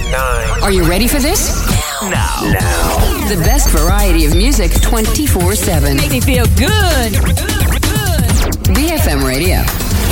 9. Are you ready for this? Now. The best variety of music 24/7. Make me feel good. BFM Radio.